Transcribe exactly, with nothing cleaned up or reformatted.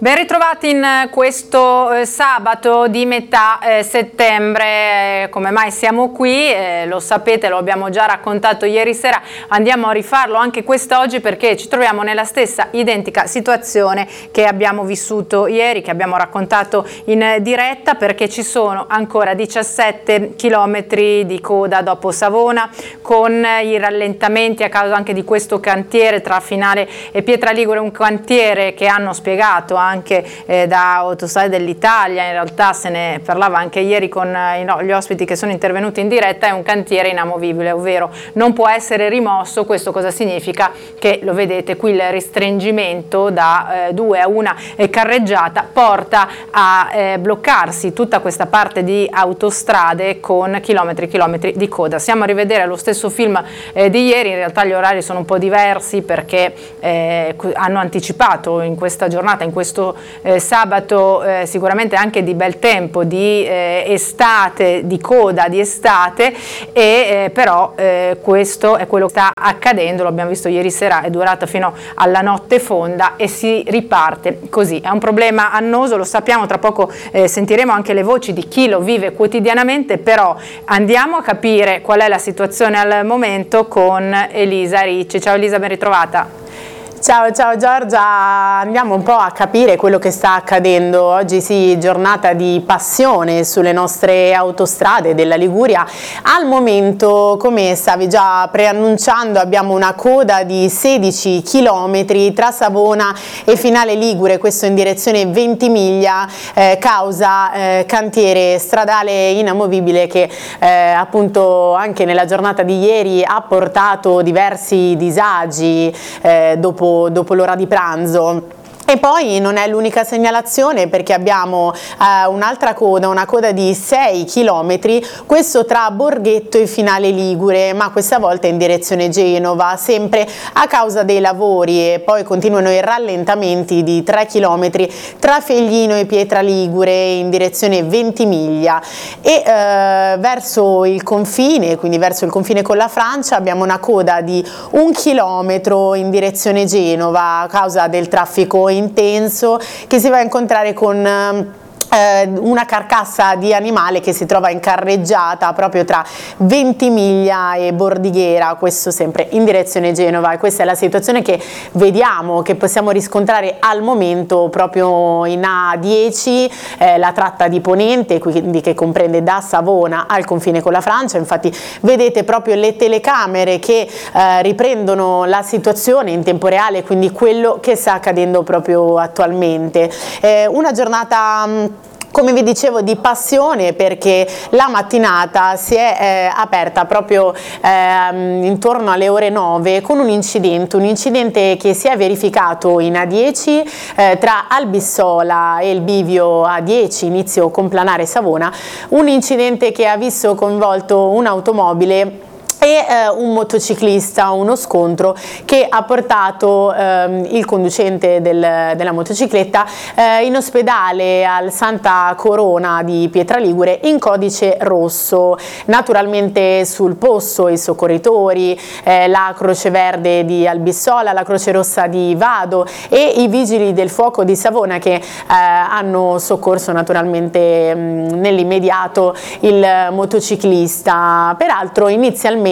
Ben ritrovati in questo eh, sabato di metà eh, settembre. Eh, come mai siamo qui? Eh, lo sapete, lo abbiamo già raccontato ieri sera, andiamo a rifarlo anche quest'oggi perché ci troviamo nella stessa identica situazione che abbiamo vissuto ieri, che abbiamo raccontato in diretta, perché ci sono ancora diciassette chilometri di coda dopo Savona, con i rallentamenti a causa anche di questo cantiere tra Finale e Pietraligure, un cantiere che hanno spiegato anche anche eh, da Autostrade dell'Italia, in realtà se ne parlava anche ieri con eh, no, gli ospiti che sono intervenuti in diretta. È un cantiere inamovibile, ovvero non può essere rimosso. Questo cosa significa? Che lo vedete qui, il restringimento da eh, due a una eh, carreggiata porta a eh, bloccarsi tutta questa parte di autostrade con chilometri e chilometri di coda. Siamo a rivedere lo stesso film eh, di ieri, in realtà gli orari sono un po' diversi perché eh, hanno anticipato in questa giornata, in questo Eh, sabato eh, sicuramente anche di bel tempo, di eh, estate, di coda di estate, e eh, però eh, questo è quello che sta accadendo, lo abbiamo visto ieri sera, è durata fino alla notte fonda e si riparte così. È un problema annoso, lo sappiamo, tra poco eh, sentiremo anche le voci di chi lo vive quotidianamente, però andiamo a capire qual è la situazione al momento con Elisa Ricci. Ciao Elisa, ben ritrovata. Ciao, ciao Giorgia, andiamo un po' a capire quello che sta accadendo. Oggi sì, giornata di passione sulle nostre autostrade della Liguria. Al momento, come stavi già preannunciando, abbiamo una coda di sedici chilometri tra Savona e Finale Ligure, questo in direzione Ventimiglia, eh, causa eh, cantiere stradale inamovibile che eh, appunto anche nella giornata di ieri ha portato diversi disagi eh, dopo dopo l'ora di pranzo. E poi non è l'unica segnalazione, perché abbiamo eh, un'altra coda, una coda di sei chilometri, questo tra Borghetto e Finale Ligure, ma questa volta in direzione Genova, sempre a causa dei lavori. E poi continuano i rallentamenti di tre chilometri tra Feglino e Pietraligure in direzione Ventimiglia. E eh, verso il confine, quindi verso il confine con la Francia, abbiamo una coda di un chilometro in direzione Genova a causa del traffico intenso che si va a incontrare con eh, una carcassa di animale che si trova in carreggiata proprio tra Ventimiglia e Bordighera, questo sempre in direzione Genova. E questa è la situazione che vediamo, che possiamo riscontrare al momento proprio in A dieci, eh, la tratta di Ponente, quindi che comprende da Savona al confine con la Francia. Infatti vedete proprio le telecamere che eh, riprendono la situazione in tempo reale, quindi quello che sta accadendo proprio attualmente. Eh, una giornata mh, come vi dicevo di passione, perché la mattinata si è eh, aperta proprio eh, intorno alle ore nove con un incidente, un incidente che si è verificato in A dieci eh, tra Albissola e il bivio A dieci, inizio Complanare Savona, un incidente che ha visto coinvolto un'automobile e eh, un motociclista, uno scontro che ha portato ehm, il conducente del, della motocicletta eh, in ospedale al Santa Corona di Pietraligure in codice rosso. Naturalmente sul posto i soccorritori, eh, la Croce Verde di Albissola, la Croce Rossa di Vado e i vigili del fuoco di Savona che eh, hanno soccorso naturalmente nell'immediato il motociclista. Peraltro inizialmente